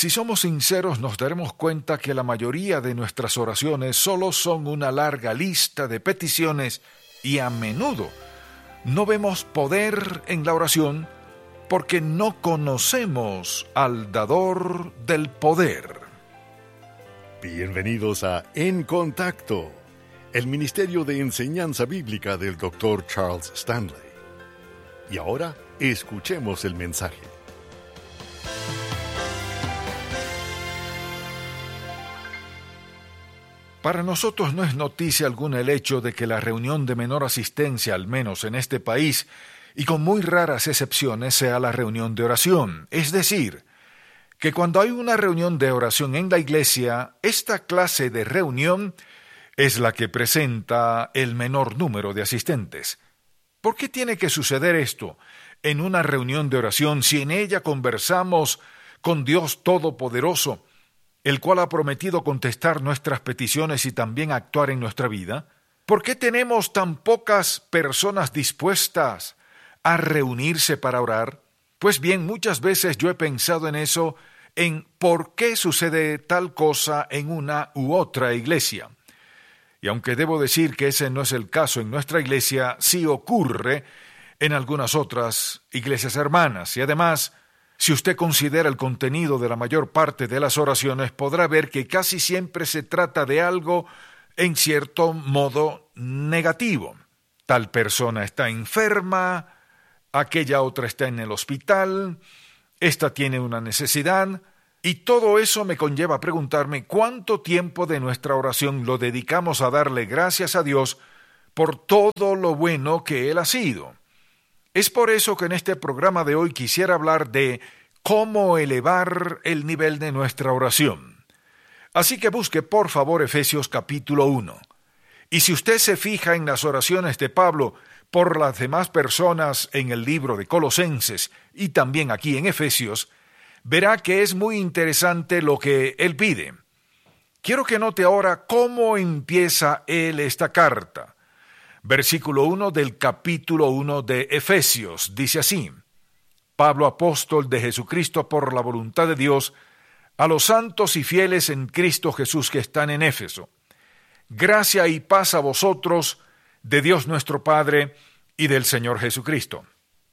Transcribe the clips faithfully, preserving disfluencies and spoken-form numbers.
Si somos sinceros, nos daremos cuenta que la mayoría de nuestras oraciones solo son una larga lista de peticiones y a menudo no vemos poder en la oración porque no conocemos al dador del poder. Bienvenidos a En Contacto, el Ministerio de Enseñanza Bíblica del doctor Charles Stanley. Y ahora, escuchemos el mensaje. Para nosotros no es noticia alguna el hecho de que la reunión de menor asistencia, al menos en este país, y con muy raras excepciones, sea la reunión de oración. Es decir, que cuando hay una reunión de oración en la iglesia, esta clase de reunión es la que presenta el menor número de asistentes. ¿Por qué tiene que suceder esto en una reunión de oración si en ella conversamos con Dios Todopoderoso, el cual ha prometido contestar nuestras peticiones y también actuar en nuestra vida? ¿Por qué tenemos tan pocas personas dispuestas a reunirse para orar? Pues bien, muchas veces yo he pensado en eso, en por qué sucede tal cosa en una u otra iglesia. Y aunque debo decir que ese no es el caso en nuestra iglesia, sí ocurre en algunas otras iglesias hermanas. Y además, si usted considera el contenido de la mayor parte de las oraciones, podrá ver que casi siempre se trata de algo en cierto modo negativo. Tal persona está enferma, aquella otra está en el hospital, esta tiene una necesidad, y todo eso me conlleva a preguntarme cuánto tiempo de nuestra oración lo dedicamos a darle gracias a Dios por todo lo bueno que Él ha sido. Es por eso que en este programa de hoy quisiera hablar de cómo elevar el nivel de nuestra oración. Así que busque por favor Efesios capítulo uno. Y si usted se fija en las oraciones de Pablo por las demás personas en el libro de Colosenses y también aquí en Efesios, verá que es muy interesante lo que él pide. Quiero que note ahora cómo empieza él esta carta. Versículo uno del capítulo uno de Efesios, dice así: Pablo, apóstol de Jesucristo por la voluntad de Dios, a los santos y fieles en Cristo Jesús que están en Éfeso. Gracia y paz a vosotros, de Dios nuestro Padre y del Señor Jesucristo.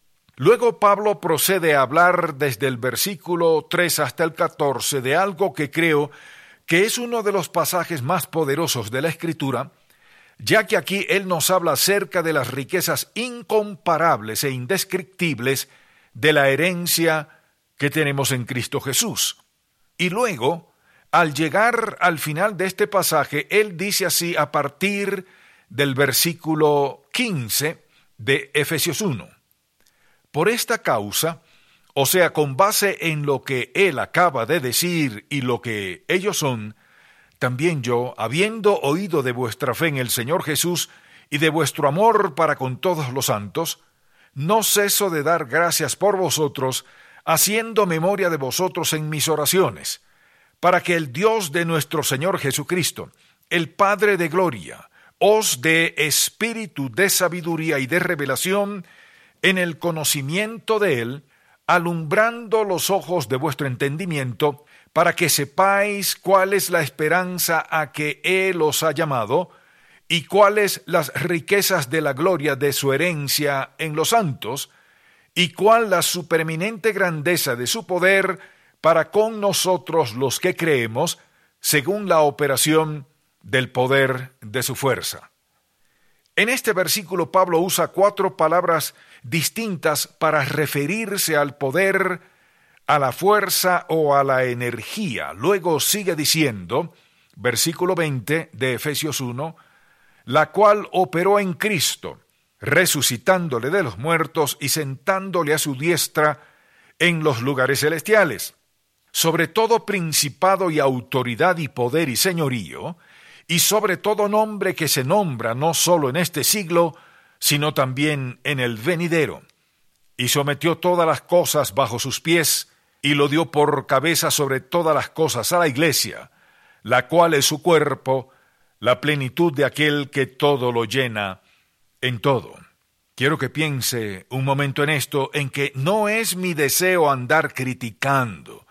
Luego Pablo procede a hablar desde el versículo tres hasta el catorce de algo que creo que es uno de los pasajes más poderosos de la Escritura, ya que aquí él nos habla acerca de las riquezas incomparables e indescriptibles de la herencia que tenemos en Cristo Jesús. Y luego, al llegar al final de este pasaje, él dice así a partir del versículo quince de Efesios uno. Por esta causa, o sea, con base en lo que él acaba de decir y lo que ellos son, también yo, habiendo oído de vuestra fe en el Señor Jesús y de vuestro amor para con todos los santos, no ceso de dar gracias por vosotros, haciendo memoria de vosotros en mis oraciones, para que el Dios de nuestro Señor Jesucristo, el Padre de gloria, os dé espíritu de sabiduría y de revelación en el conocimiento de Él, alumbrando los ojos de vuestro entendimiento, para que sepáis cuál es la esperanza a que Él os ha llamado, y cuáles las riquezas de la gloria de su herencia en los santos, y cuál la supereminente grandeza de su poder para con nosotros los que creemos, según la operación del poder de su fuerza. En este versículo Pablo usa cuatro palabras distintas para referirse al poder, a la fuerza o a la energía. Luego sigue diciendo, versículo veinte de Efesios uno, la cual operó en Cristo, resucitándole de los muertos y sentándole a su diestra en los lugares celestiales, sobre todo principado y autoridad y poder y señorío, y sobre todo nombre que se nombra no solo en este siglo, sino también en el venidero, y sometió todas las cosas bajo sus pies, y lo dio por cabeza sobre todas las cosas a la iglesia, la cual es su cuerpo, la plenitud de aquel que todo lo llena en todo. Quiero que piense un momento en esto, en que no es mi deseo andar criticando,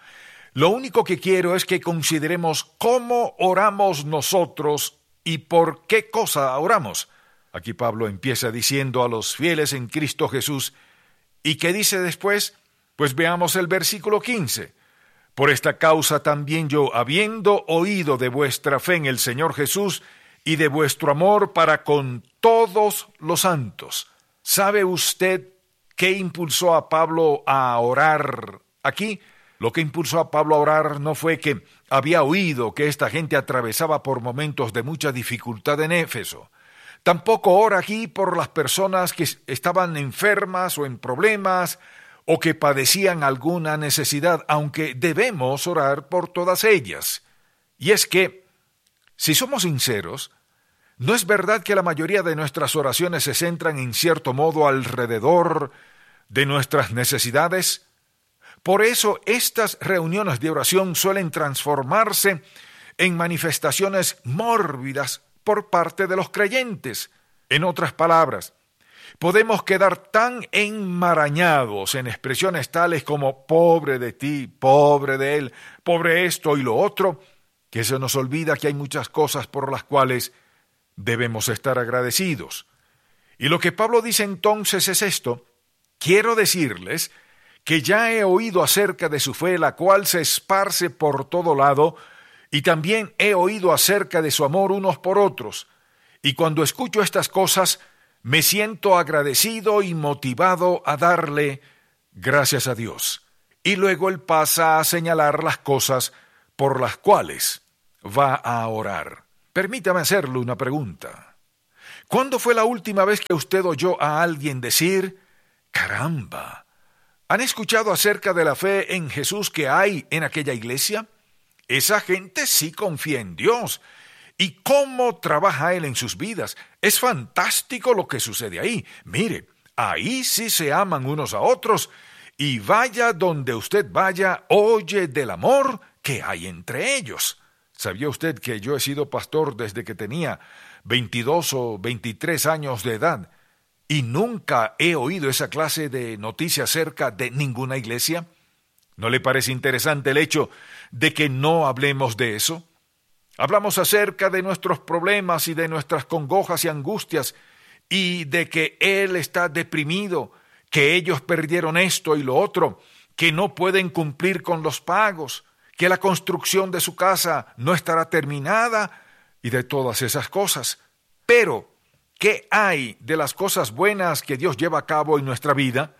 Lo único que quiero es que consideremos cómo oramos nosotros y por qué cosa oramos. Aquí Pablo empieza diciendo a los fieles en Cristo Jesús, ¿y qué dice después? Pues veamos el versículo quince. Por esta causa también yo, habiendo oído de vuestra fe en el Señor Jesús y de vuestro amor para con todos los santos. ¿Sabe usted qué impulsó a Pablo a orar aquí? Lo que impulsó a Pablo a orar no fue que había oído que esta gente atravesaba por momentos de mucha dificultad en Éfeso. Tampoco ora aquí por las personas que estaban enfermas o en problemas o que padecían alguna necesidad, aunque debemos orar por todas ellas. Y es que, si somos sinceros, ¿no es verdad que la mayoría de nuestras oraciones se centran en cierto modo alrededor de nuestras necesidades? Por eso estas reuniones de oración suelen transformarse en manifestaciones mórbidas por parte de los creyentes. En otras palabras, podemos quedar tan enmarañados en expresiones tales como pobre de ti, pobre de él, pobre esto y lo otro, que se nos olvida que hay muchas cosas por las cuales debemos estar agradecidos. Y lo que Pablo dice entonces es esto: quiero decirles que ya he oído acerca de su fe, la cual se esparce por todo lado, y también he oído acerca de su amor unos por otros. Y cuando escucho estas cosas, me siento agradecido y motivado a darle gracias a Dios. Y luego él pasa a señalar las cosas por las cuales va a orar. Permítame hacerle una pregunta. ¿Cuándo fue la última vez que usted oyó a alguien decir, caramba, ¿han escuchado acerca de la fe en Jesús que hay en aquella iglesia? Esa gente sí confía en Dios. ¿Y cómo trabaja Él en sus vidas? Es fantástico lo que sucede ahí. Mire, ahí sí se aman unos a otros, y vaya donde usted vaya, oye del amor que hay entre ellos. ¿Sabía usted que yo he sido pastor desde que tenía veintidós o veintitrés años de edad y nunca he oído esa clase de noticias acerca de ninguna iglesia? ¿No le parece interesante el hecho de que no hablemos de eso? Hablamos acerca de nuestros problemas y de nuestras congojas y angustias, y de que él está deprimido, que ellos perdieron esto y lo otro, que no pueden cumplir con los pagos, que la construcción de su casa no estará terminada, y de todas esas cosas. Pero, ¿qué hay de las cosas buenas que Dios lleva a cabo en nuestra vida?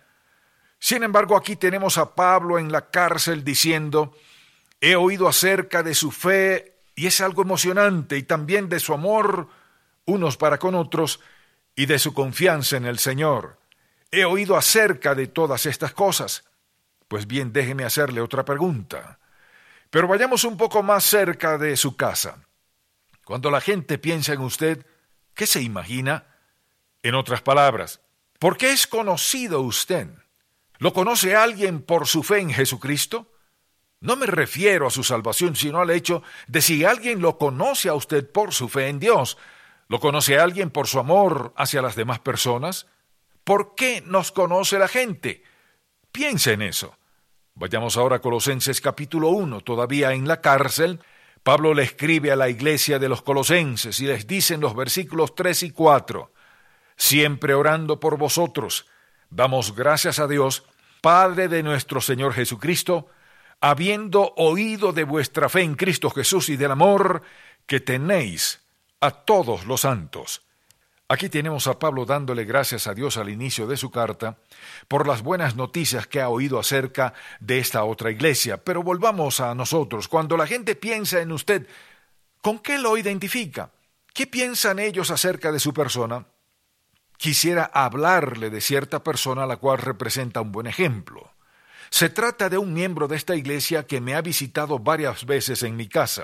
Sin embargo, aquí tenemos a Pablo en la cárcel diciendo, he oído acerca de su fe, y es algo emocionante, y también de su amor unos para con otros, y de su confianza en el Señor. He oído acerca de todas estas cosas. Pues bien, déjeme hacerle otra pregunta. Pero vayamos un poco más cerca de su casa. Cuando la gente piensa en usted, ¿qué se imagina? En otras palabras, ¿por qué es conocido usted? ¿Lo conoce alguien por su fe en Jesucristo? No me refiero a su salvación, sino al hecho de si alguien lo conoce a usted por su fe en Dios. ¿Lo conoce a alguien por su amor hacia las demás personas? ¿Por qué nos conoce la gente? Piensa en eso. Vayamos ahora a Colosenses capítulo uno. Todavía en la cárcel, Pablo le escribe a la iglesia de los colosenses y les dice en los versículos tres y cuatro, siempre orando por vosotros, damos gracias a Dios, Padre de nuestro Señor Jesucristo, habiendo oído de vuestra fe en Cristo Jesús y del amor que tenéis a todos los santos. Aquí tenemos a Pablo dándole gracias a Dios al inicio de su carta por las buenas noticias que ha oído acerca de esta otra iglesia. Pero volvamos a nosotros. Cuando la gente piensa en usted, ¿con qué lo identifica? ¿Qué piensan ellos acerca de su persona? Quisiera hablarle de cierta persona a la cual representa un buen ejemplo. Se trata de un miembro de esta iglesia que me ha visitado varias veces en mi casa.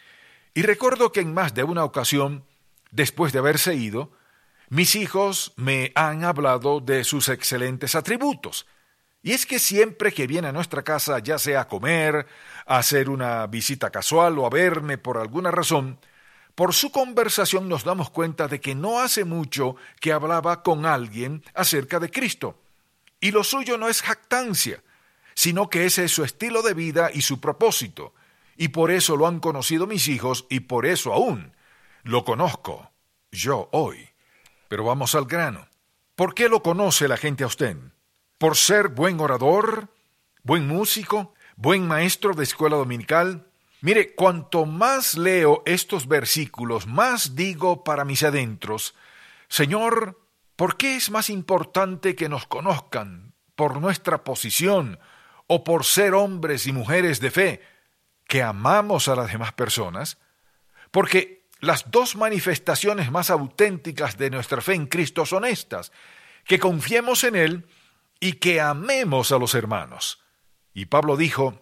Y recuerdo que en más de una ocasión, después de haberse ido, mis hijos me han hablado de sus excelentes atributos. Y es que siempre que viene a nuestra casa, ya sea a comer, a hacer una visita casual o a verme por alguna razón, por su conversación nos damos cuenta de que no hace mucho que hablaba con alguien acerca de Cristo. Y lo suyo no es jactancia, sino que ese es su estilo de vida y su propósito. Y por eso lo han conocido mis hijos y por eso aún lo conozco yo hoy. Pero vamos al grano. ¿Por qué lo conoce la gente a usted? ¿Por ser buen orador, buen músico, buen maestro de escuela dominical? Mire, cuanto más leo estos versículos, más digo para mis adentros, Señor, ¿por qué es más importante que nos conozcan por nuestra posición o por ser hombres y mujeres de fe que amamos a las demás personas? Porque las dos manifestaciones más auténticas de nuestra fe en Cristo son estas, que confiemos en Él y que amemos a los hermanos. Y Pablo dijo,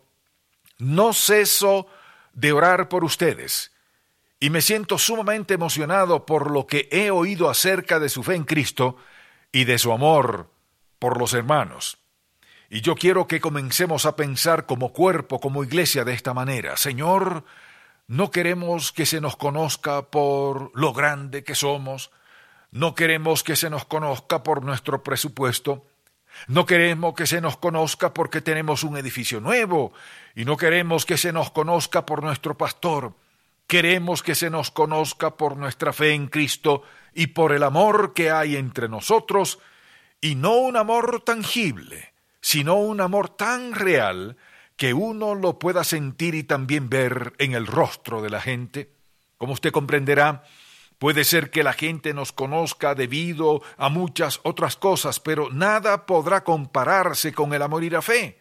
no ceso de orar por ustedes, y me siento sumamente emocionado por lo que he oído acerca de su fe en Cristo y de su amor por los hermanos. Y yo quiero que comencemos a pensar como cuerpo, como iglesia de esta manera. Señor, no queremos que se nos conozca por lo grande que somos, no queremos que se nos conozca por nuestro presupuesto, no queremos que se nos conozca porque tenemos un edificio nuevo, y no queremos que se nos conozca por nuestro pastor. Queremos que se nos conozca por nuestra fe en Cristo y por el amor que hay entre nosotros, y no un amor tangible, sino un amor tan real que uno lo pueda sentir y también ver en el rostro de la gente. Como usted comprenderá, puede ser que la gente nos conozca debido a muchas otras cosas, pero nada podrá compararse con el amor y la fe.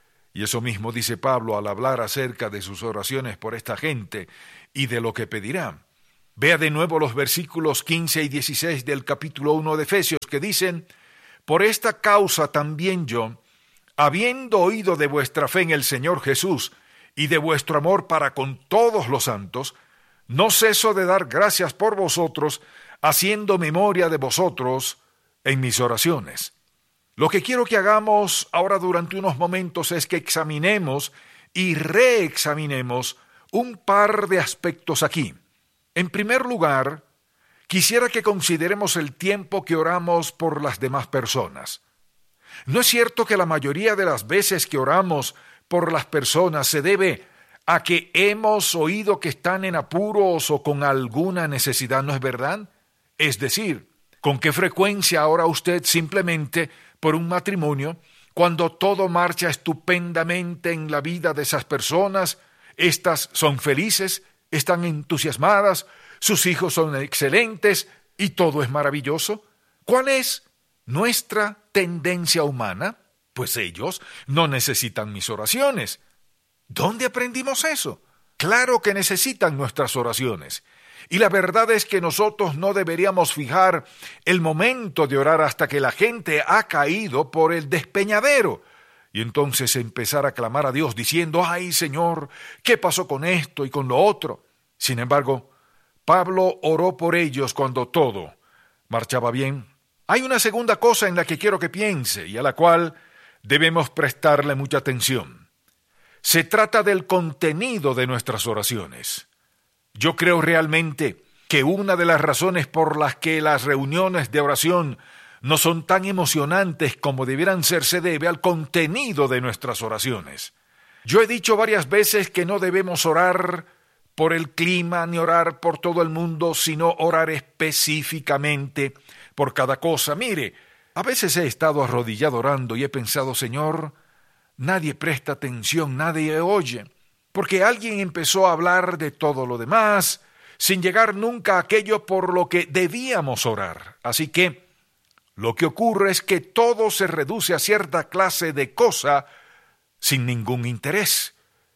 Y eso mismo dice Pablo al hablar acerca de sus oraciones por esta gente y de lo que pedirá. Vea de nuevo los versículos quince y dieciséis del capítulo uno de Efesios que dicen, por esta causa también yo, habiendo oído de vuestra fe en el Señor Jesús y de vuestro amor para con todos los santos, no ceso de dar gracias por vosotros, haciendo memoria de vosotros en mis oraciones. Lo que quiero que hagamos ahora durante unos momentos es que examinemos y reexaminemos un par de aspectos aquí. En primer lugar, quisiera que consideremos el tiempo que oramos por las demás personas. ¿No es cierto que la mayoría de las veces que oramos por las personas se debe a que hemos oído que están en apuros o con alguna necesidad, no es verdad? Es decir, ¿con qué frecuencia ora usted simplemente por un matrimonio cuando todo marcha estupendamente en la vida de esas personas? Estas son felices, están entusiasmadas, sus hijos son excelentes y todo es maravilloso. ¿Cuál es nuestra tendencia humana? Pues ellos no necesitan mis oraciones. ¿Dónde aprendimos eso? Claro que necesitan nuestras oraciones. Y la verdad es que nosotros no deberíamos fijar el momento de orar hasta que la gente ha caído por el despeñadero. Y entonces empezar a clamar a Dios diciendo, ¡ay, Señor! ¿Qué pasó con esto y con lo otro? Sin embargo, Pablo oró por ellos cuando todo marchaba bien. Hay una segunda cosa en la que quiero que piense y a la cual debemos prestarle mucha atención. Se trata del contenido de nuestras oraciones. Yo creo realmente que una de las razones por las que las reuniones de oración no son tan emocionantes como debieran ser se debe al contenido de nuestras oraciones. Yo he dicho varias veces que no debemos orar por el clima ni orar por todo el mundo, sino orar específicamente por cada cosa. Mire, a veces he estado arrodillado orando y he pensado, Señor, nadie presta atención, nadie oye, porque alguien empezó a hablar de todo lo demás, sin llegar nunca a aquello por lo que debíamos orar. Así que lo que ocurre es que todo se reduce a cierta clase de cosa sin ningún interés.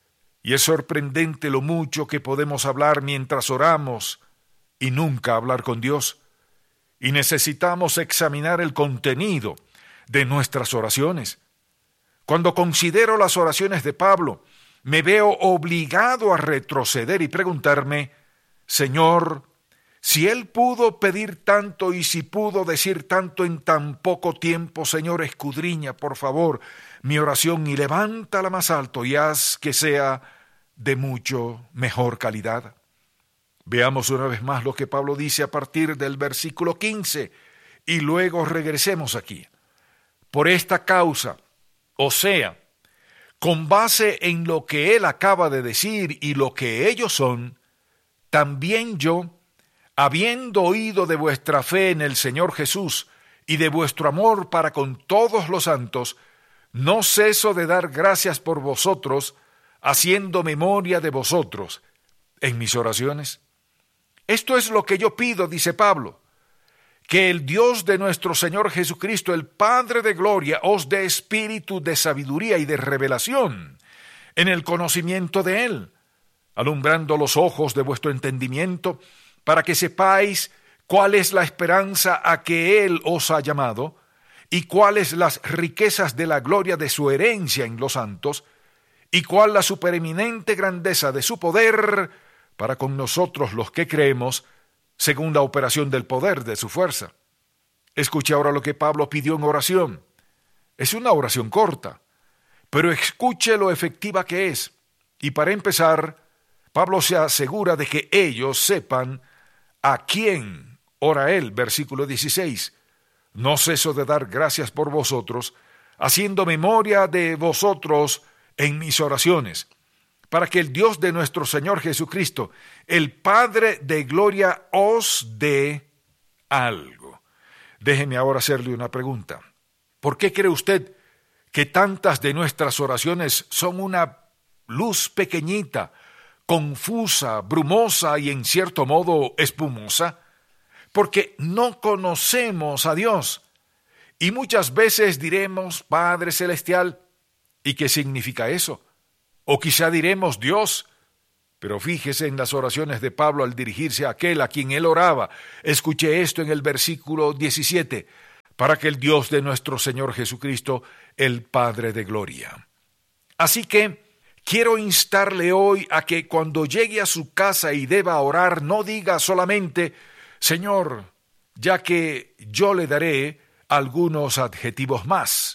Y es sorprendente lo mucho que podemos hablar mientras oramos y nunca hablar con Dios. Y necesitamos examinar el contenido de nuestras oraciones. Cuando considero las oraciones de Pablo, me veo obligado a retroceder y preguntarme, Señor, si él pudo pedir tanto y si pudo decir tanto en tan poco tiempo, Señor, escudriña, por favor, mi oración y levántala más alto y haz que sea de mucho mejor calidad. Veamos una vez más lo que Pablo dice a partir del versículo quince y luego regresemos aquí. Por esta causa, o sea, con base en lo que él acaba de decir y lo que ellos son, también yo, habiendo oído de vuestra fe en el Señor Jesús y de vuestro amor para con todos los santos, no ceso de dar gracias por vosotros, haciendo memoria de vosotros en mis oraciones. Esto es lo que yo pido, dice Pablo, que el Dios de nuestro Señor Jesucristo, el Padre de gloria, os dé espíritu de sabiduría y de revelación en el conocimiento de Él, alumbrando los ojos de vuestro entendimiento, para que sepáis cuál es la esperanza a que Él os ha llamado, y cuáles las riquezas de la gloria de su herencia en los santos, y cuál la supereminente grandeza de su poder para con nosotros los que creemos, según la operación del poder de su fuerza. Escuche ahora lo que Pablo pidió en oración. Es una oración corta, pero escuche lo efectiva que es. Y para empezar, Pablo se asegura de que ellos sepan a quién ora él, versículo dieciséis. No ceso de dar gracias por vosotros, haciendo memoria de vosotros en mis oraciones, para que el Dios de nuestro Señor Jesucristo, el Padre de gloria, os dé algo. Déjeme ahora hacerle una pregunta. ¿Por qué cree usted que tantas de nuestras oraciones son una luz pequeñita, confusa, brumosa y en cierto modo espumosa? Porque no conocemos a Dios. Y muchas veces diremos, Padre Celestial, ¿y qué significa eso? O quizá diremos Dios, pero fíjese en las oraciones de Pablo al dirigirse a aquel a quien él oraba. Escuche esto en el versículo diecisiete, para que el Dios de nuestro Señor Jesucristo, el Padre de gloria. Así que quiero instarle hoy a que cuando llegue a su casa y deba orar, no diga solamente, Señor, ya que yo le daré algunos adjetivos más.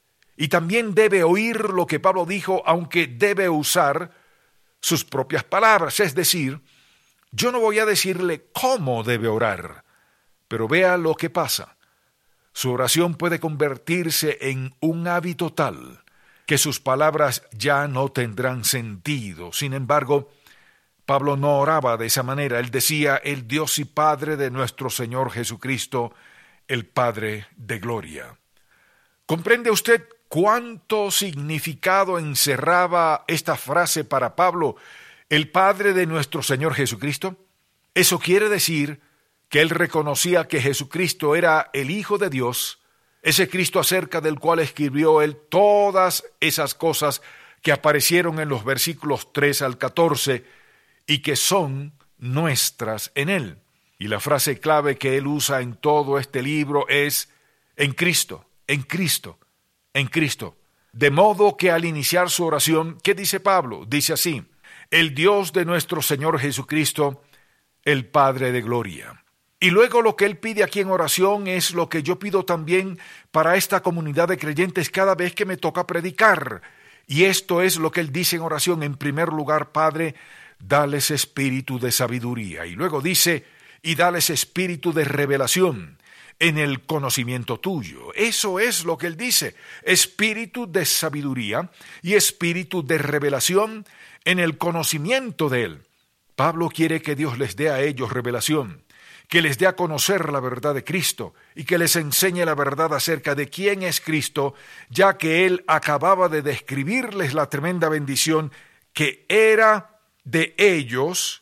Y también debe oír lo que Pablo dijo, aunque debe usar sus propias palabras. Es decir, yo no voy a decirle cómo debe orar, pero vea lo que pasa. Su oración puede convertirse en un hábito tal que sus palabras ya no tendrán sentido. Sin embargo, Pablo no oraba de esa manera. Él decía, el Dios y Padre de nuestro Señor Jesucristo, el Padre de gloria. ¿Comprende usted cuánto significado encerraba esta frase para Pablo, el Padre de nuestro Señor Jesucristo? Eso quiere decir que él reconocía que Jesucristo era el Hijo de Dios, ese Cristo acerca del cual escribió él todas esas cosas que aparecieron en los versículos tres al catorce y que son nuestras en él. Y la frase clave que él usa en todo este libro es en Cristo, en Cristo, en Cristo. De modo que al iniciar su oración, ¿qué dice Pablo? Dice así, el Dios de nuestro Señor Jesucristo, el Padre de gloria. Y luego lo que él pide aquí en oración es lo que yo pido también para esta comunidad de creyentes cada vez que me toca predicar. Y esto es lo que él dice en oración. En primer lugar, Padre, dales espíritu de sabiduría. Y luego dice, y dales espíritu de revelación en el conocimiento tuyo. Eso es lo que él dice, espíritu de sabiduría y espíritu de revelación en el conocimiento de él. Pablo quiere que Dios les dé a ellos revelación, que les dé a conocer la verdad de Cristo y que les enseñe la verdad acerca de quién es Cristo, ya que él acababa de describirles la tremenda bendición que era de ellos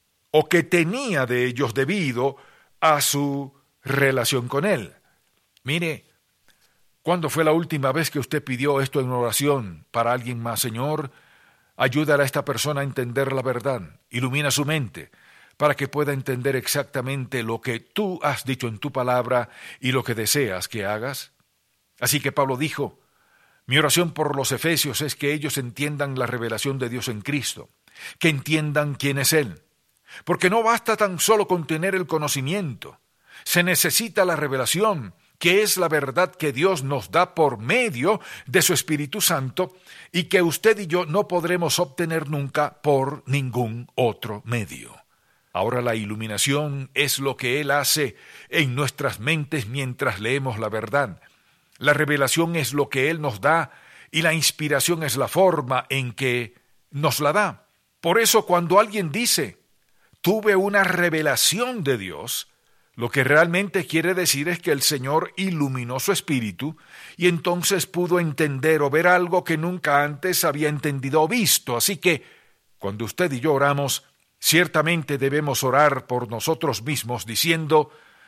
o que tenía de ellos debido a su relación con él. Mire, ¿cuándo fue la última vez que usted pidió esto en oración para alguien más? Señor, ayúdale a esta persona a entender la verdad, ilumina su mente, para que pueda entender exactamente lo que tú has dicho en tu palabra y lo que deseas que hagas. Así que Pablo dijo, mi oración por los efesios es que ellos entiendan la revelación de Dios en Cristo, que entiendan quién es Él, porque no basta tan solo con tener el conocimiento, se necesita la revelación, que es la verdad que Dios nos da por medio de su Espíritu Santo y que usted y yo no podremos obtener nunca por ningún otro medio. Ahora la iluminación es lo que Él hace en nuestras mentes mientras leemos la verdad. La revelación es lo que Él nos da y la inspiración es la forma en que nos la da. Por eso cuando alguien dice, tuve una revelación de Dios, lo que realmente quiere decir es que el Señor iluminó su espíritu y entonces pudo entender o ver algo que nunca antes había entendido o visto. Así que, cuando usted y yo oramos, ciertamente debemos orar por nosotros mismos diciendo,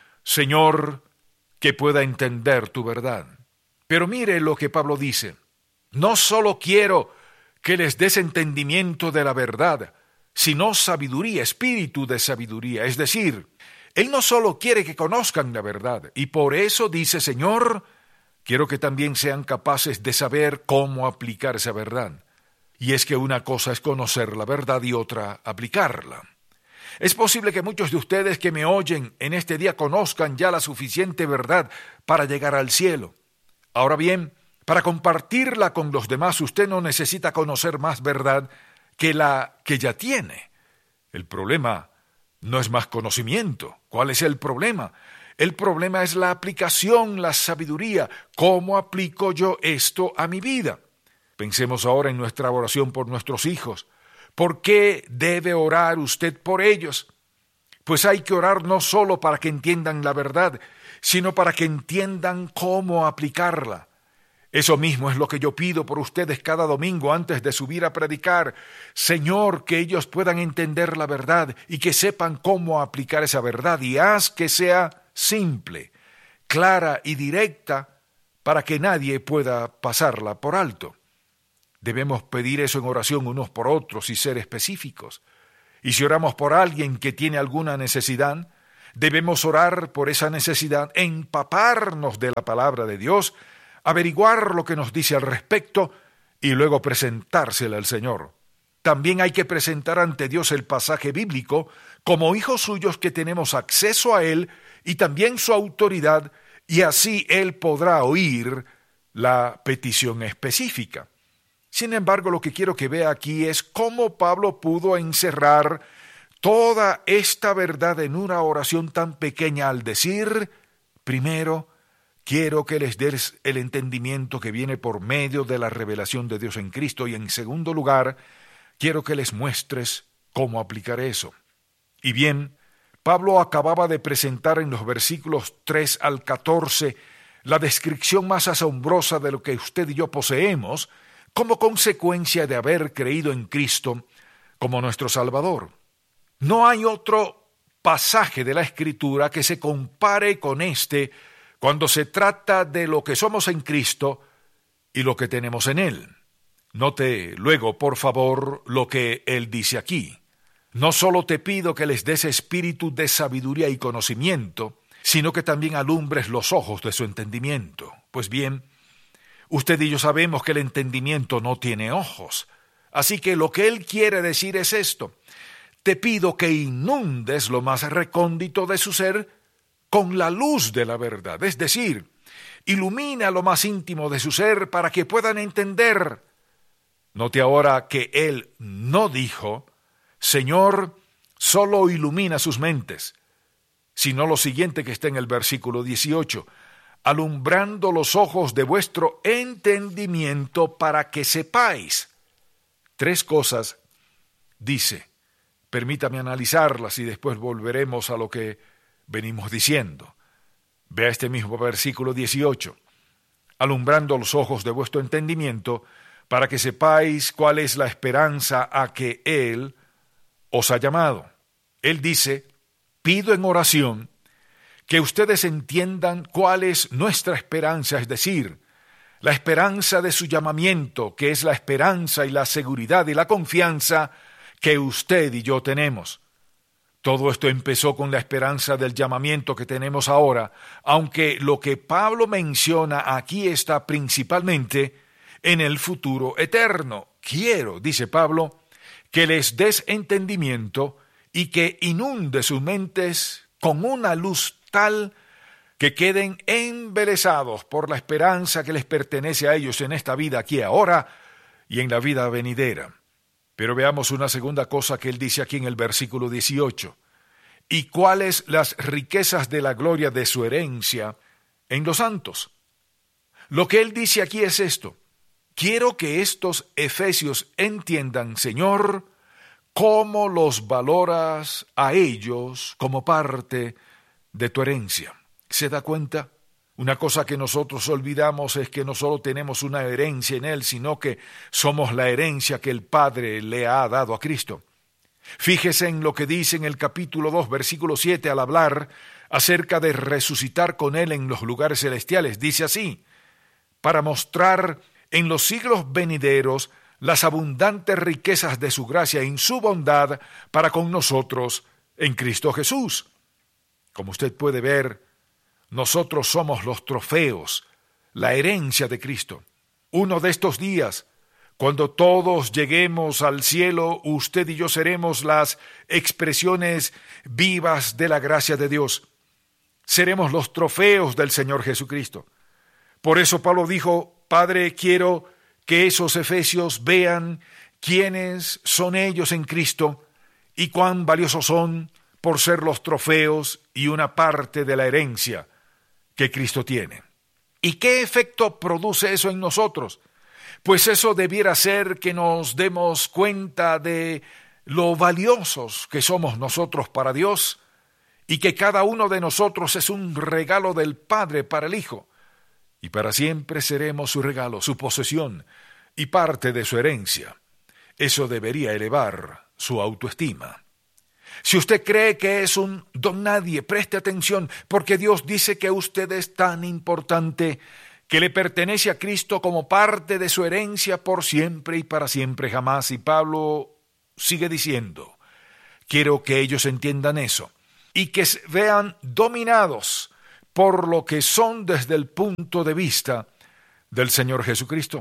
Señor, que pueda entender tu verdad. Pero mire lo que Pablo dice, no solo quiero que les des entendimiento de la verdad, sino sabiduría, espíritu de sabiduría, es decir, Él no solo quiere que conozcan la verdad, y por eso dice, Señor, quiero que también sean capaces de saber cómo aplicar esa verdad. Y es que una cosa es conocer la verdad y otra aplicarla. Es posible que muchos de ustedes que me oyen en este día conozcan ya la suficiente verdad para llegar al cielo. Ahora bien, para compartirla con los demás, usted no necesita conocer más verdad que la que ya tiene. El problema no es más conocimiento. ¿Cuál es el problema? El problema es la aplicación, la sabiduría. ¿Cómo aplico yo esto a mi vida? Pensemos ahora en nuestra oración por nuestros hijos. ¿Por qué debe orar usted por ellos? Pues hay que orar no solo para que entiendan la verdad, sino para que entiendan cómo aplicarla. Eso mismo es lo que yo pido por ustedes cada domingo antes de subir a predicar. Señor, que ellos puedan entender la verdad y que sepan cómo aplicar esa verdad, y haz que sea simple, clara y directa para que nadie pueda pasarla por alto. Debemos pedir eso en oración unos por otros y ser específicos. Y si oramos por alguien que tiene alguna necesidad, debemos orar por esa necesidad, empaparnos de la palabra de Dios, averiguar lo que nos dice al respecto y luego presentársela al Señor. También hay que presentar ante Dios el pasaje bíblico como hijos suyos que tenemos acceso a Él y también su autoridad, y así Él podrá oír la petición específica. Sin embargo, lo que quiero que vea aquí es cómo Pablo pudo encerrar toda esta verdad en una oración tan pequeña al decir, primero, quiero que les des el entendimiento que viene por medio de la revelación de Dios en Cristo, y en segundo lugar, quiero que les muestres cómo aplicar eso. Y bien, Pablo acababa de presentar en los versículos tres al catorce la descripción más asombrosa de lo que usted y yo poseemos como consecuencia de haber creído en Cristo como nuestro Salvador. No hay otro pasaje de la Escritura que se compare con este cuando se trata de lo que somos en Cristo y lo que tenemos en Él. Note luego, por favor, lo que Él dice aquí. No solo te pido que les des espíritu de sabiduría y conocimiento, sino que también alumbres los ojos de su entendimiento. Pues bien, usted y yo sabemos que el entendimiento no tiene ojos. Así que lo que Él quiere decir es esto. Te pido que inundes lo más recóndito de su ser con la luz de la verdad, es decir, ilumina lo más íntimo de su ser para que puedan entender. Note ahora que Él no dijo, Señor, solo ilumina sus mentes, sino lo siguiente que está en el versículo dieciocho, alumbrando los ojos de vuestro entendimiento para que sepáis. Tres cosas dice. Permítame analizarlas y después volveremos a lo que venimos diciendo. Vea este mismo versículo dieciocho. Alumbrando los ojos de vuestro entendimiento para que sepáis cuál es la esperanza a que Él os ha llamado. Él dice, pido en oración que ustedes entiendan cuál es nuestra esperanza, es decir, la esperanza de su llamamiento, que es la esperanza y la seguridad y la confianza que usted y yo tenemos. Todo esto empezó con la esperanza del llamamiento que tenemos ahora, aunque lo que Pablo menciona aquí está principalmente en el futuro eterno. Quiero, dice Pablo, que les des entendimiento y que inunde sus mentes con una luz tal que queden embelesados por la esperanza que les pertenece a ellos en esta vida aquí ahora y en la vida venidera. Pero veamos una segunda cosa que él dice aquí en el versículo dieciocho. ¿Y cuáles las riquezas de la gloria de su herencia en los santos? Lo que él dice aquí es esto. quiero que estos efesios entiendan, Señor, cómo los valoras a ellos como parte de tu herencia. ¿Se da cuenta? Una cosa que nosotros olvidamos es que no solo tenemos una herencia en Él, sino que somos la herencia que el Padre le ha dado a Cristo. Fíjese en lo que dice en el capítulo dos, versículo siete, al hablar acerca de resucitar con Él en los lugares celestiales. Dice así: para mostrar en los siglos venideros las abundantes riquezas de su gracia y en su bondad para con nosotros en Cristo Jesús. Como usted puede ver, nosotros somos los trofeos, la herencia de Cristo. Uno de estos días, cuando todos lleguemos al cielo, usted y yo seremos las expresiones vivas de la gracia de Dios. Seremos los trofeos del Señor Jesucristo. Por eso Pablo dijo: Padre, quiero que esos efesios vean quiénes son ellos en Cristo y cuán valiosos son por ser los trofeos y una parte de la herencia que Cristo tiene. ¿Y qué efecto produce eso en nosotros? Pues eso debiera ser que nos demos cuenta de lo valiosos que somos nosotros para Dios y que cada uno de nosotros es un regalo del Padre para el Hijo, y para siempre seremos su regalo, su posesión y parte de su herencia. Eso debería elevar su autoestima. Si usted cree que es un don nadie, preste atención, porque Dios dice que usted es tan importante que le pertenece a Cristo como parte de su herencia por siempre y para siempre jamás. Y Pablo sigue diciendo: quiero que ellos entiendan eso y que se vean dominados por lo que son desde el punto de vista del Señor Jesucristo.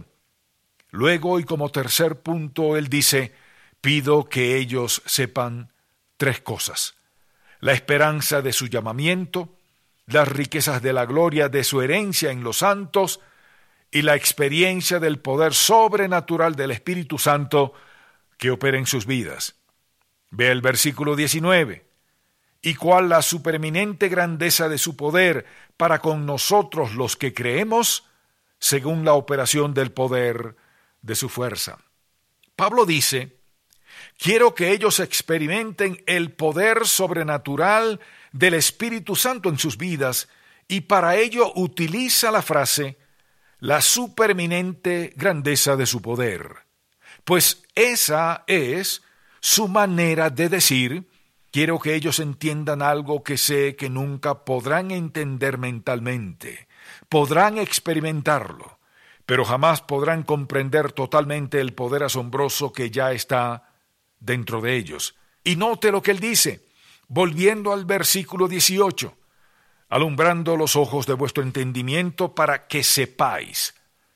Luego, y como tercer punto, él dice: pido que ellos sepan tres cosas: la esperanza de su llamamiento, las riquezas de la gloria de su herencia en los santos y la experiencia del poder sobrenatural del Espíritu Santo que opera en sus vidas. Ve el versículo diecinueve. Y cuál la supereminente grandeza de su poder para con nosotros los que creemos, según la operación del poder de su fuerza. Pablo dice: quiero que ellos experimenten el poder sobrenatural del Espíritu Santo en sus vidas, y para ello utiliza la frase, la supereminente grandeza de su poder. Pues esa es su manera de decir: quiero que ellos entiendan algo que sé que nunca podrán entender mentalmente. Podrán experimentarlo, pero jamás podrán comprender totalmente el poder asombroso que ya está dentro de ellos. Y note lo que él dice, volviendo al versículo dieciocho, alumbrando los ojos de vuestro entendimiento para que sepáis.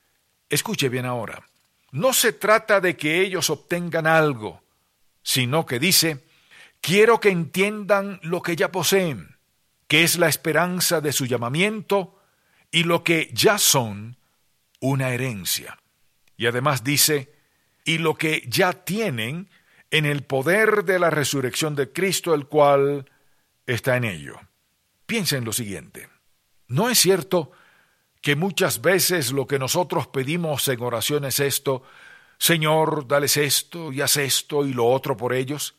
Escuche bien ahora, no se trata de que ellos obtengan algo, sino que dice: quiero que entiendan lo que ya poseen, que es la esperanza de su llamamiento y lo que ya son, una herencia. Y además dice: y lo que ya tienen en el poder de la resurrección de Cristo, el cual está en ello. Piensa en lo siguiente: ¿no es cierto que muchas veces lo que nosotros pedimos en oración es esto: Señor, dales esto y haz esto y lo otro por ellos?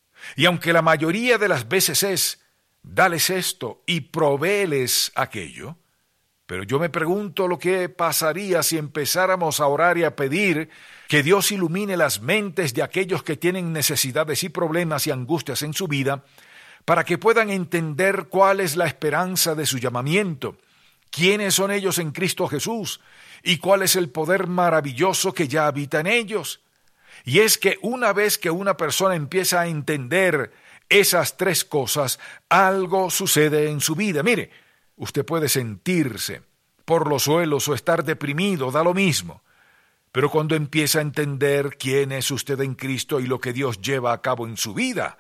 Y aunque la mayoría de las veces es: dales esto y provéeles aquello, pero yo me pregunto lo que pasaría si empezáramos a orar y a pedir que Dios ilumine las mentes de aquellos que tienen necesidades y problemas y angustias en su vida, para que puedan entender cuál es la esperanza de su llamamiento, quiénes son ellos en Cristo Jesús y cuál es el poder maravilloso que ya habita en ellos. Y es que una vez que una persona empieza a entender esas tres cosas, algo sucede en su vida. Mire, usted puede sentirse por los suelos o estar deprimido, da lo mismo. Pero cuando empieza a entender quién es usted en Cristo y lo que Dios lleva a cabo en su vida,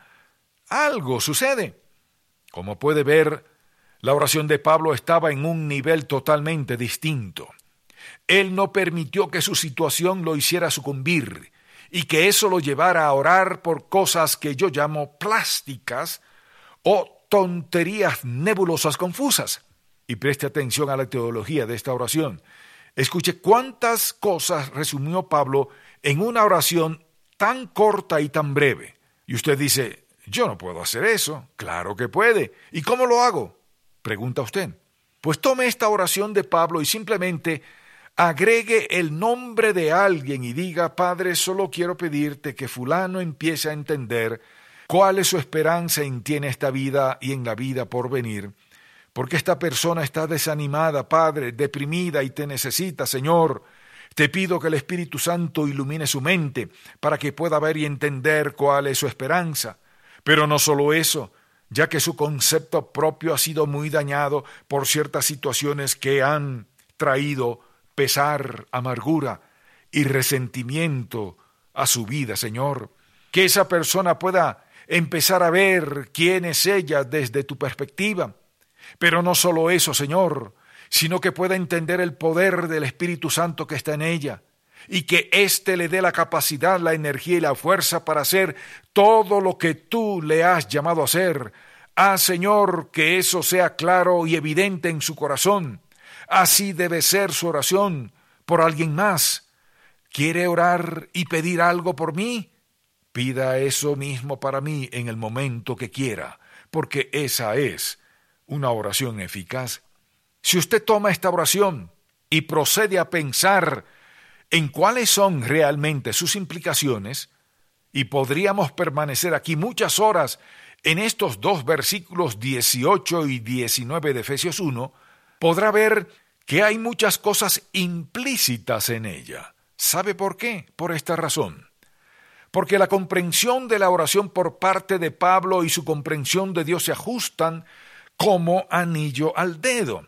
algo sucede. Como puede ver, la oración de Pablo estaba en un nivel totalmente distinto. Él no permitió que su situación lo hiciera sucumbir y que eso lo llevara a orar por cosas que yo llamo plásticas o tonterías nebulosas confusas. Y preste atención a la teología de esta oración. Escuche cuántas cosas resumió Pablo en una oración tan corta y tan breve. Y usted dice, yo no puedo hacer eso. Claro que puede. ¿Y cómo lo hago?, pregunta usted. Pues tome esta oración de Pablo y simplemente agregue el nombre de alguien y diga, Padre, solo quiero pedirte que fulano empiece a entender cuál es su esperanza en ti en esta vida y en la vida por venir, porque esta persona está desanimada, Padre, deprimida y te necesita, Señor. Te pido que el Espíritu Santo ilumine su mente para que pueda ver y entender cuál es su esperanza. Pero no solo eso, ya que su concepto propio ha sido muy dañado por ciertas situaciones que han traído pesar, amargura y resentimiento a su vida, Señor. Que esa persona pueda empezar a ver quién es ella desde tu perspectiva. Pero no solo eso, Señor, sino que pueda entender el poder del Espíritu Santo que está en ella, y que éste le dé la capacidad, la energía y la fuerza para hacer todo lo que tú le has llamado a hacer. Haz, Señor, que eso sea claro y evidente en su corazón. Así debe ser su oración por alguien más. ¿Quiere orar y pedir algo por mí? Pida eso mismo para mí en el momento que quiera, porque esa es una oración eficaz. Si usted toma esta oración y procede a pensar en cuáles son realmente sus implicaciones, y podríamos permanecer aquí muchas horas en estos dos versículos dieciocho y diecinueve de Efesios uno, podrá ver que hay muchas cosas implícitas en ella. ¿Sabe por qué? Por esta razón. Porque la comprensión de la oración por parte de Pablo y su comprensión de Dios se ajustan como anillo al dedo.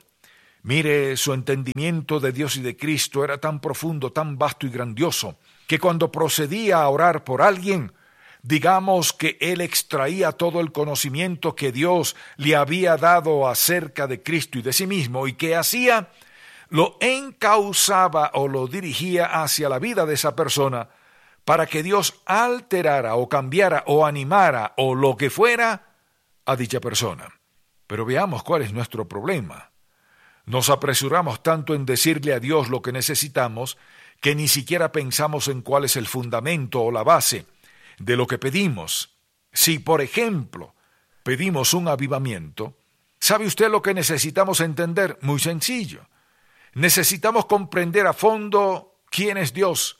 Mire, su entendimiento de Dios y de Cristo era tan profundo, tan vasto y grandioso, que cuando procedía a orar por alguien, digamos que él extraía todo el conocimiento que Dios le había dado acerca de Cristo y de sí mismo, y que hacía, lo encauzaba o lo dirigía hacia la vida de esa persona, para que Dios alterara o cambiara o animara o lo que fuera a dicha persona. Pero veamos cuál es nuestro problema. Nos apresuramos tanto en decirle a Dios lo que necesitamos que ni siquiera pensamos en cuál es el fundamento o la base de lo que pedimos. Si, por ejemplo, pedimos un avivamiento, ¿sabe usted lo que necesitamos entender? Muy sencillo. Necesitamos comprender a fondo quién es Dios,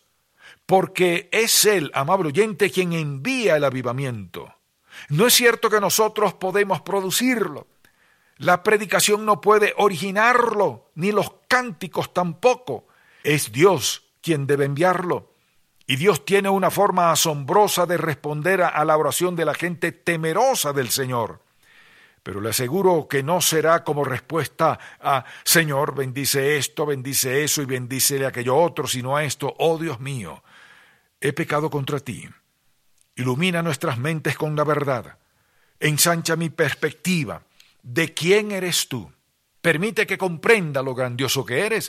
porque es Él, amable oyente, quien envía el avivamiento. No es cierto que nosotros podemos producirlo. La predicación no puede originarlo, ni los cánticos tampoco. Es Dios quien debe enviarlo. Y Dios tiene una forma asombrosa de responder a la oración de la gente temerosa del Señor. Pero le aseguro que no será como respuesta a Señor, bendice esto, bendice eso y bendícele aquello otro, sino a esto, oh Dios mío, he pecado contra ti. Ilumina nuestras mentes con la verdad. Ensancha mi perspectiva. ¿De quién eres tú? Permite que comprenda lo grandioso que eres,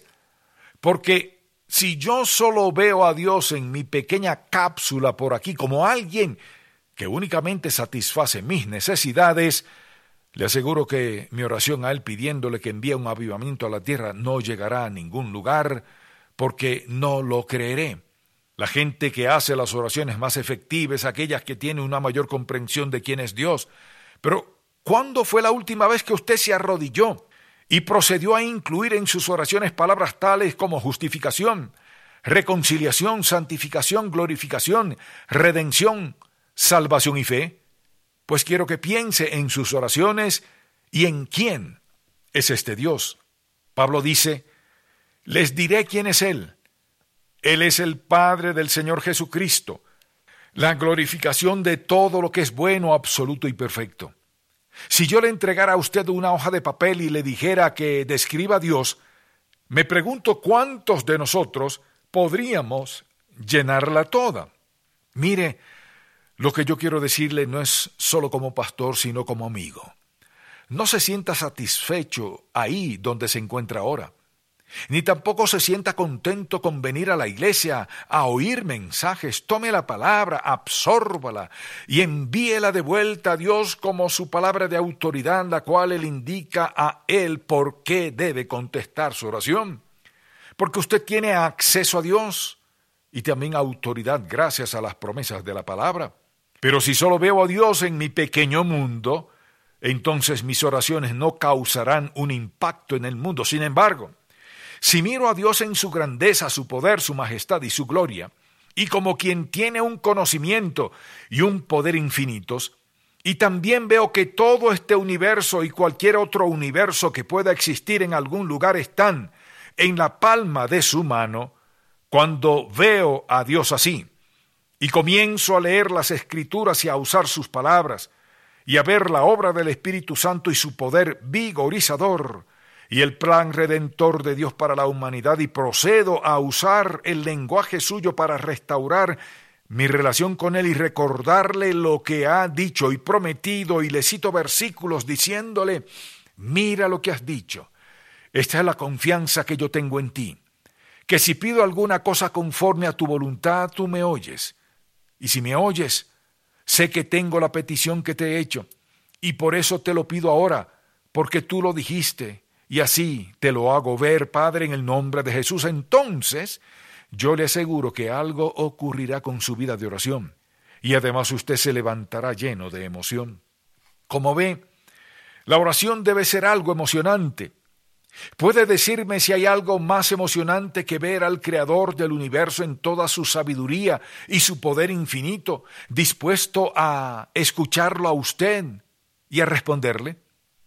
porque si yo solo veo a Dios en mi pequeña cápsula por aquí como alguien que únicamente satisface mis necesidades, le aseguro que mi oración a Él pidiéndole que envíe un avivamiento a la tierra no llegará a ningún lugar, porque no lo creeré. La gente que hace las oraciones más efectivas, aquellas que tienen una mayor comprensión de quién es Dios. Pero ¿cuándo fue la última vez que usted se arrodilló y procedió a incluir en sus oraciones palabras tales como justificación, reconciliación, santificación, glorificación, redención, salvación y fe? Pues quiero que piense en sus oraciones y en quién es este Dios. Pablo dice, les diré quién es Él. Él es el Padre del Señor Jesucristo, la glorificación de todo lo que es bueno, absoluto y perfecto. Si yo le entregara a usted una hoja de papel y le dijera que describa a Dios, me pregunto cuántos de nosotros podríamos llenarla toda. Mire, lo que yo quiero decirle no es solo como pastor, sino como amigo. No se sienta satisfecho ahí donde se encuentra ahora, ni tampoco se sienta contento con venir a la iglesia a oír mensajes. Tome la palabra, absórbala y envíela de vuelta a Dios como su palabra de autoridad, la cual Él indica a Él por qué debe contestar su oración. porque usted tiene acceso a Dios y también autoridad gracias a las promesas de la palabra. Pero si solo veo a Dios en mi pequeño mundo, entonces mis oraciones no causarán un impacto en el mundo. Sin embargo, si miro a Dios en su grandeza, su poder, su majestad y su gloria, y como quien tiene un conocimiento y un poder infinitos, y también veo que todo este universo y cualquier otro universo que pueda existir en algún lugar están en la palma de su mano, cuando veo a Dios así, y comienzo a leer las Escrituras y a usar sus palabras, y a ver la obra del Espíritu Santo y su poder vigorizador, y el plan redentor de Dios para la humanidad, y procedo a usar el lenguaje suyo para restaurar mi relación con Él y recordarle lo que ha dicho y prometido, y le cito versículos diciéndole: mira lo que has dicho, esta es la confianza que yo tengo en ti, que si pido alguna cosa conforme a tu voluntad, tú me oyes, y si me oyes, sé que tengo la petición que te he hecho, y por eso te lo pido ahora, porque tú lo dijiste, y así te lo hago ver, Padre, en el nombre de Jesús. Entonces, yo le aseguro que algo ocurrirá con su vida de oración, y además usted se levantará lleno de emoción. Como ve, la oración debe ser algo emocionante. ¿Puede decirme si hay algo más emocionante que ver al Creador del universo en toda su sabiduría y su poder infinito, dispuesto a escucharlo a usted y a responderle?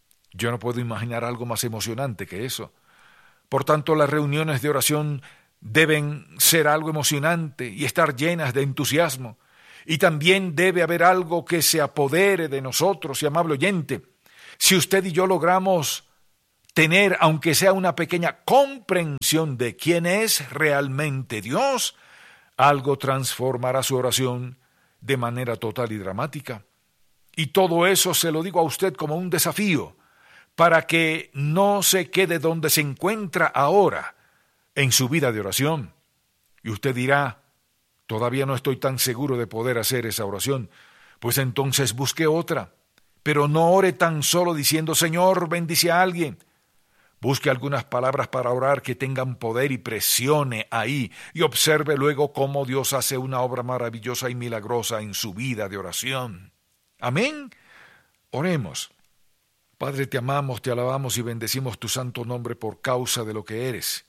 Yo no puedo imaginar algo más emocionante que eso. Por tanto, las reuniones de oración deben ser algo emocionante y estar llenas de entusiasmo. Y también debe haber algo que se apodere de nosotros. Y amable oyente, si usted y yo logramos tener, aunque sea una pequeña comprensión de quién es realmente Dios, algo transformará su oración de manera total y dramática. Y todo eso se lo digo a usted como un desafío, para que no se quede donde se encuentra ahora en su vida de oración. Y usted dirá: todavía no estoy tan seguro de poder hacer esa oración. Pues entonces busque otra, pero no ore tan solo diciendo: Señor, bendice a alguien. Busque algunas palabras para orar que tengan poder y presione ahí, y observe luego cómo Dios hace una obra maravillosa y milagrosa en su vida de oración. Amén. Oremos. Padre, te amamos, te alabamos y bendecimos tu santo nombre por causa de lo que eres.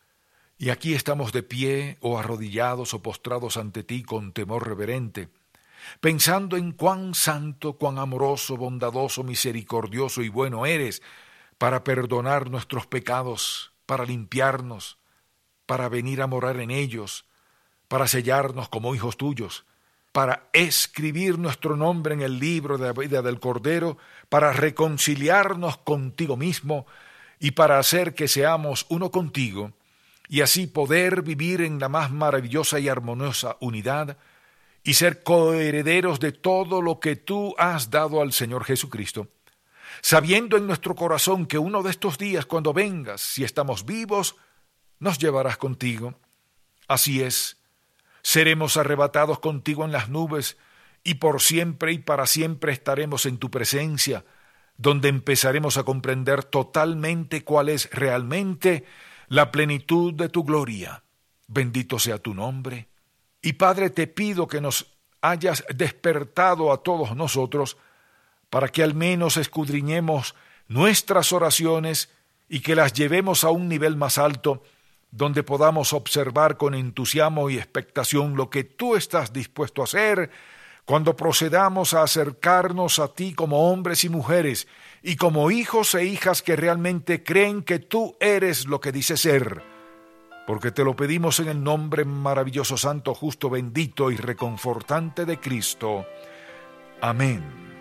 Y aquí estamos de pie, o arrodillados o postrados ante ti con temor reverente, pensando en cuán santo, cuán amoroso, bondadoso, misericordioso y bueno eres, para perdonar nuestros pecados, para limpiarnos, para venir a morar en ellos, para sellarnos como hijos tuyos, para escribir nuestro nombre en el libro de la vida del Cordero, para reconciliarnos contigo mismo y para hacer que seamos uno contigo, y así poder vivir en la más maravillosa y armoniosa unidad y ser coherederos de todo lo que tú has dado al Señor Jesucristo, sabiendo en nuestro corazón que uno de estos días, cuando vengas, si estamos vivos, nos llevarás contigo. Así es, seremos arrebatados contigo en las nubes, y por siempre y para siempre estaremos en tu presencia, donde empezaremos a comprender totalmente cuál es realmente la plenitud de tu gloria. Bendito sea tu nombre. Y Padre, te pido que nos hayas despertado a todos nosotros, para que al menos escudriñemos nuestras oraciones y que las llevemos a un nivel más alto, donde podamos observar con entusiasmo y expectación lo que tú estás dispuesto a hacer cuando procedamos a acercarnos a ti como hombres y mujeres y como hijos e hijas que realmente creen que tú eres lo que dices ser, porque te lo pedimos en el nombre maravilloso, santo, justo, bendito y reconfortante de Cristo. Amén.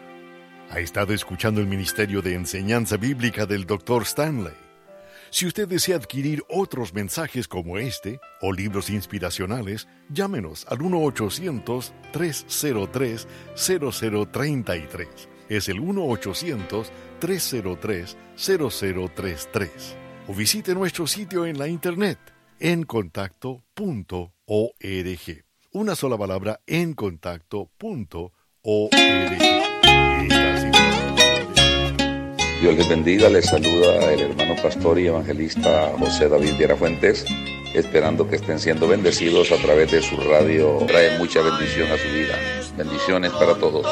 Ha estado escuchando el Ministerio de Enseñanza Bíblica del doctor Stanley. Si usted desea adquirir otros mensajes como este o libros inspiracionales, llámenos al uno ochocientos, tres cero tres, cero cero tres tres. Es el uno ochocientos, tres cero tres, cero cero tres tres. O visite nuestro sitio en la internet, en contacto punto org. Una sola palabra, en contacto punto org. Dios les bendiga, les saluda el hermano pastor y evangelista José David Viera Fuentes, esperando que estén siendo bendecidos a través de su radio. Trae mucha bendición a su vida. Bendiciones para todos.